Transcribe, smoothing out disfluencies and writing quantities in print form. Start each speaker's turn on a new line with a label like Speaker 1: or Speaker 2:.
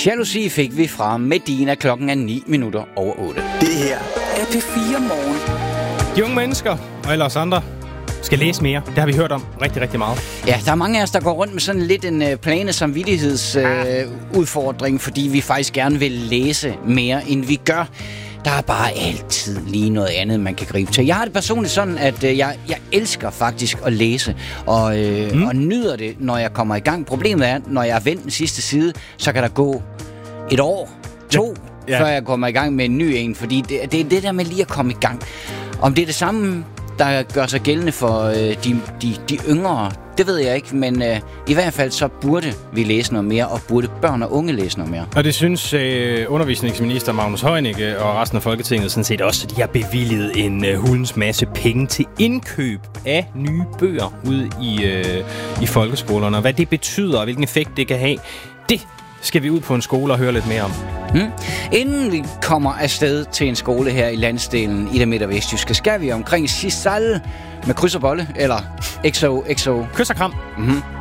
Speaker 1: Jalousi fik vi fra Medina, klokken er 8:09.
Speaker 2: Det her er P4 Morgen.
Speaker 3: De unge mennesker og alle os andre skal læse mere. Det har vi hørt om rigtig, rigtig meget.
Speaker 1: Ja, der er mange af os, der går rundt med sådan lidt en plane samvittighedsudfordring, fordi vi faktisk gerne vil læse mere, end vi gør. Der er bare altid lige noget andet, man kan gribe til. Jeg har det personligt sådan, at jeg elsker faktisk at læse, og nyder det, når jeg kommer i gang. Problemet er, når jeg har vendt den sidste side, så kan der gå et år, før jeg kommer i gang med en ny en, fordi det er det der med lige at komme i gang. Om det er det samme, der gør sig gældende for de yngre, det ved jeg ikke, men i hvert fald så burde vi læse noget mere, og burde børn og unge læse noget mere.
Speaker 3: Og det synes undervisningsminister Magnus Heunicke og resten af Folketinget sådan set også, at de har bevilget en hulens masse penge til indkøb af nye bøger ude i folkeskolerne. Og hvad det betyder, og hvilken effekt det kan have, det skal vi ud på en skole og høre lidt mere om.
Speaker 1: Inden vi kommer afsted til en skole her i landsdelen i det midt- og vestjyske, skal vi omkring Sisal med kryds og bolle, eller XO.
Speaker 3: Kys og kram.